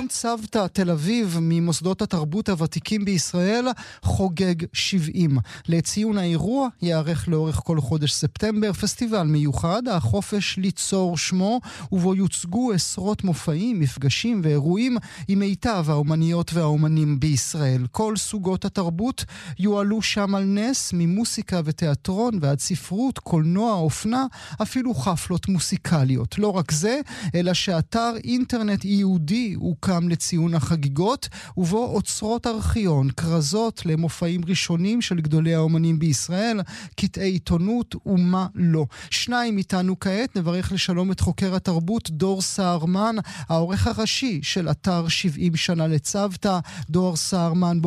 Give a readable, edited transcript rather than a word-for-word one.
תיאטרון צוותא תל אביב, ממוסדות התרבות הוותיקים בישראל, חוגג 70. לציון האירוע יערך לאורך כל חודש ספטמבר פסטיבל מיוחד, החופש ליצור שמו, ובו יוצגו עשרות מופעים, מפגשים ואירועים עם מיטב האומניות והאומנים בישראל. כל סוגות התרבות יועלו שם על נס, ממוסיקה ותיאטרון ועד ספרות, קולנוע, אופנה, אפילו חפלות מוסיקליות. לא רק זה, אלא שאתר אינטרנט ייעודי הוקם לציון החגיגות, ובו אוצרות ארכיון, קרזות למופעים ראשונים של גדולי האומנים בישראל, קטעי עיתונות ומה לא. שניים איתנו כעת, נברך לשלום את חוקר התרבות דור סהרמן, העורך הראשי של אתר 70 שנה לצוותא. דור סהרמן,